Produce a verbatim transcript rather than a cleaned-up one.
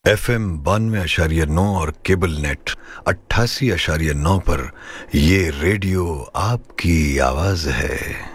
F M बानवे अशारिय नौ और cable net अट्ठासी अशारिय नौ पर ये रेडियो आपकी आवाज है।